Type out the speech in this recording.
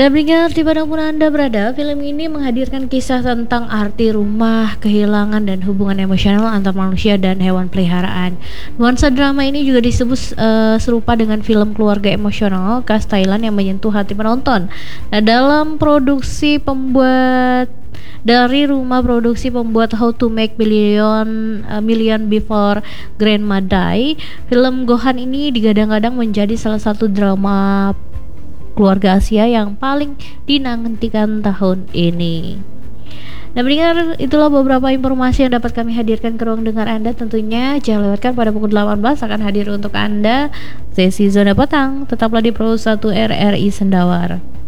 Dan pendengar dimanapun Anda berada, film ini menghadirkan kisah tentang arti rumah, kehilangan, dan hubungan emosional antar manusia dan hewan peliharaan. Nuansa drama ini juga disebut serupa dengan film keluarga emosional khas Thailand yang menyentuh hati penonton. Nah, dalam produksi pembuat dari rumah produksi pembuat How to Make Million Before Grandma Die, film Gohan ini digadang-gadang menjadi salah satu drama keluarga Asia yang paling dinantikan tahun ini. Nah, mendengar itulah beberapa informasi yang dapat kami hadirkan ke ruang dengar Anda. Tentunya jangan lewatkan pada pukul 18 akan hadir untuk Anda sesi Zona Petang. Tetaplah di Pro 1 RRI Sendawar.